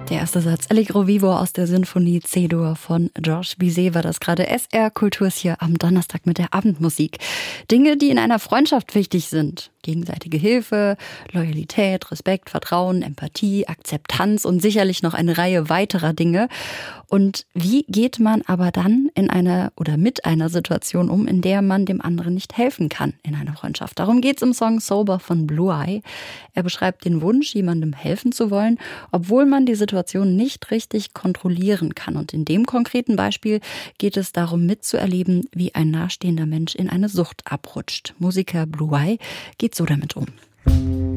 Der erste Satz Allegro Vivo aus der Sinfonie C-Dur von Georges Bizet war das gerade. SR Kultur ist hier am Donnerstag mit der Abendmusik. Dinge, die in einer Freundschaft wichtig sind. Gegenseitige Hilfe, Loyalität, Respekt, Vertrauen, Empathie, Akzeptanz und sicherlich noch eine Reihe weiterer Dinge. Und wie geht man aber dann in einer oder mit einer Situation um, in der man dem anderen nicht helfen kann in einer Freundschaft? Darum geht's im Song Sober von Blue Eye. Er beschreibt den Wunsch, jemandem helfen zu wollen, obwohl man die Situation nicht richtig kontrollieren kann. Und in dem konkreten Beispiel geht es darum, mitzuerleben, wie ein nahestehender Mensch in eine Sucht abrutscht. Musiker Blue Eye geht so damit um.